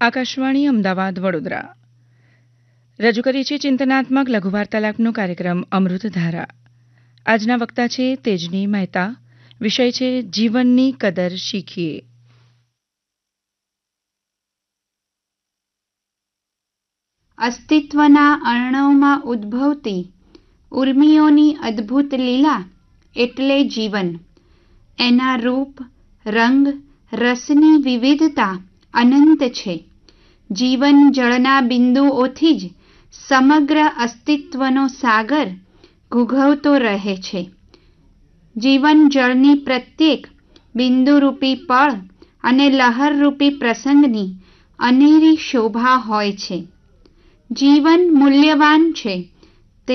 આકાશવાણી અમદાવાદ વડોદરા રજૂ કરી છે ચિંતનાત્મક લઘુવાર્તાલાપનો કાર્યક્રમ અમૃતધારા. આજના વક્તા છે તેજની મહેતા. વિષય છે જીવનની કદર શીખીએ. અસ્તિત્વના અર્ણવમાં ઉદ્ભવતી ઉર્મિઓની અદ્ભુત લીલા એટલે જીવન. એના રૂપ, રંગ, રસની વિવિધતા અનંત છે. જીવન જળના બિંદુઓથી જ સમગ્ર અસ્તિત્વનો સાગર ઘૂઘવતો રહે છે. જીવન જળની પ્રત્યેક બિંદુરૂપી પળ અને લહરરૂપી પ્રસંગની અનેરી શોભા હોય છે. જીવન મૂલ્યવાન છે, તે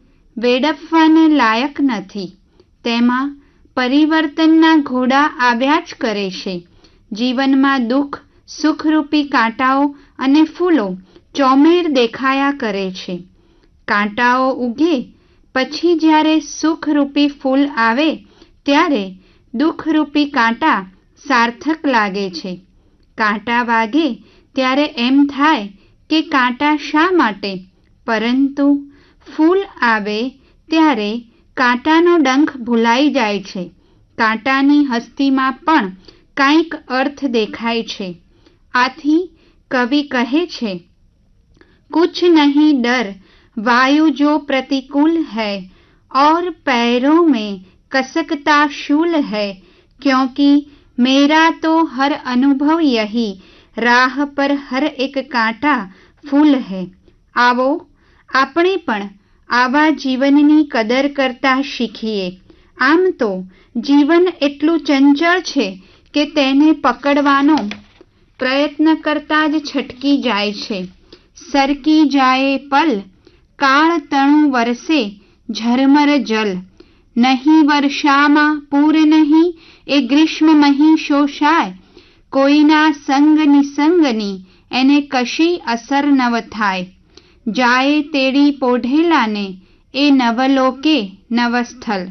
વેડફવાને લાયક નથી. તેમાં પરિવર્તનના ઘોડા આવ્યા જ કરે છે. જીવનમાં દુઃખ સુખરૂપી કાંટાઓ અને ફૂલો ચોમેર દેખાયા કરે છે. કાંટાઓ ઉગે પછી જ્યારે સુખરૂપી ફૂલ આવે ત્યારે દુઃખરૂપી કાંટા સાર્થક લાગે છે. કાંટા વાગે ત્યારે એમ થાય કે કાંટા શા માટે, પરંતુ ફૂલ આવે ત્યારે કાંટાનો ડંખ ભૂલાઈ જાય છે. કાંટાની હસ્તીમાં પણ કાંઈક અર્થ દેખાય છે. આથી કવિ કહે છે, કુછ નહીં ડર વાયુ જો પ્રતિકૂલ है और पैरों में कसकता शूल है, क्योंकि मेरा तो हर अनुभव यही राह पर हर एक कांटा फूल है. આવો આપણે પણ આવા જીવનની કદર કરતા શીખીએ. આમ તો જીવન એટલું ચંચળ છે કે તેને પકડવાનો પ્રયત્ન કરતા જ છટકી જાય છે. સરકી જાય પલ, કાળ તણું વરસે ઝરમર જલ. નહીં વર્ષામાં પૂર નહીં, એ ગ્રીષ્મ મહી શોષાય. કોઈના સંગ નિસંગની એને કશી અસર નવ થાય. જાય તેડી પોઢેલાને એ નવલોકે નવસ્થલ.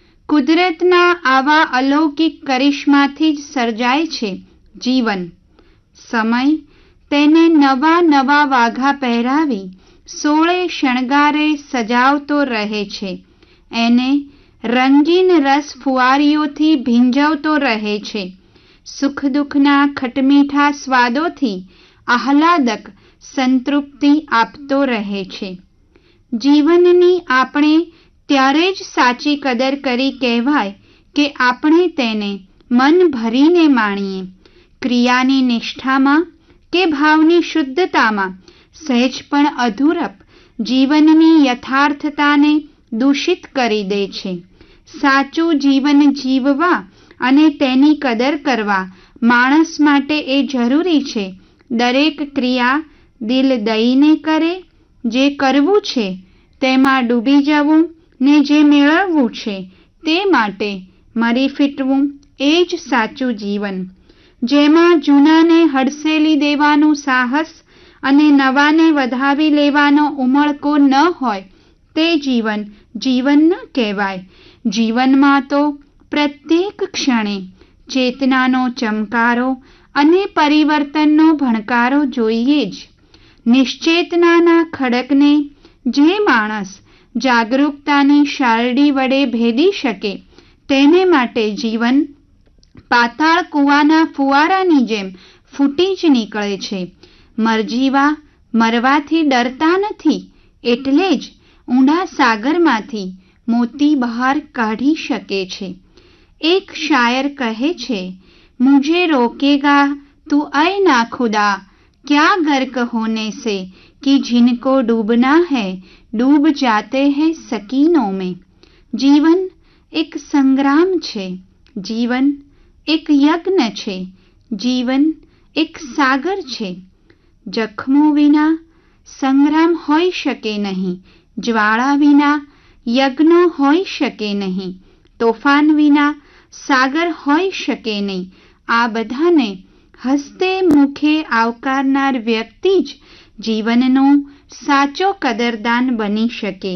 કુદરતના આવા અલૌકિક કરિશ્માથી જ સર્જાય છે જીવન. સમય તેને નવા નવા વાઘા પહેરાવી સોળે શણગારે સજાવતો રહે છે. એને રંગીન રસ ફુવારીઓથી ભીંજવતો રહે છે. સુખ દુઃખના ખટમીઠા સ્વાદોથી આહલાદક સંતૃપ્તિ આપતો રહે છે. જીવનની આપણે ત્યારે જ સાચી કદર કરી કહેવાય કે આપણે તેને મન ભરીને માણીએ. ક્રિયાની નિષ્ઠામાં કે ભાવની શુદ્ધતામાં સહેજ પણ અધૂરપ જીવનની યથાર્થતાને દૂષિત કરી દે છે. સાચું જીવન જીવવા અને તેની કદર કરવા માણસ માટે એ જરૂરી છે દરેક ક્રિયા દિલ દઈને કરે. જે કરવું છે તેમાં ડૂબી જવું ને જે મેળવવું છે તે માટે મરી ફીટવું એ જ સાચું જીવન. જેમાં જૂનાને હડસેલી દેવાનું સાહસ અને નવાને વધાવી લેવાનો ઉમળકો ન હોય તે જીવન જીવન ન કહેવાય. જીવનમાં તો પ્રત્યેક ક્ષણે ચેતનાનો ચમકારો અને પરિવર્તનનો ભણકારો જોઈએ જ. નિશ્ચેતનાના ખડકને જે માણસ જાગરૂકતાની શારડી વડે ભેદી શકે તેને માટે જીવન પાતાળ કૂવાના ફુવારાની જેમ ફૂટી જ નીકળે છે. મરજીવા મરવાથી ડરતા નથી, એટલે જ ઊંડા સાગરમાંથી મોતી બહાર કાઢી શકે છે. એક શાયર કહે છે, મુझे रोकेगा तू ऐ ना खुदा, क्या गर्क होने से कि जिनको डूबना है डूब जाते हैं सकीनों में. જીવન એક સંગ્રામ છે. જીવન એક યજ્ઞ છે. જીવન એક સાગર છે. જખમો વિના સંગ્રામ હોઈ શકે નહીં. જ્વાળા વિના યજ્ઞ હોઈ શકે નહીં. તોફાન વિના સાગર હોઈ શકે નહીં. આ બધાને હસતે મુખે આવકારનાર વ્યક્તિ જ જીવનનો સાચો કદરદાન બની શકે.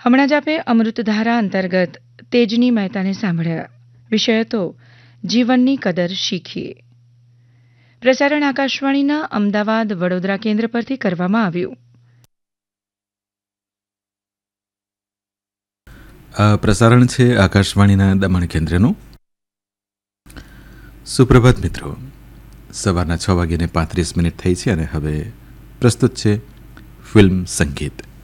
હમણાં જ આપે અમૃતધારા અંતર્ગત તેજની મહેતાને સાંભળ્યા. વિષય હતો જીવનની કદર શીખીએ. પ્રસારણ આકાશવાણીના અમદાવાદ વડોદરા કેન્દ્ર પરથી કરવામાં આવ્યું. આ પ્રસારણ છે આકાશવાણીના દમણ કેન્દ્રનું. સુપ્રભાત મિત્રો, સવારના 6:35 થઈ છે અને હવે પ્રસ્તુત છે ફિલ્મ સંગીત.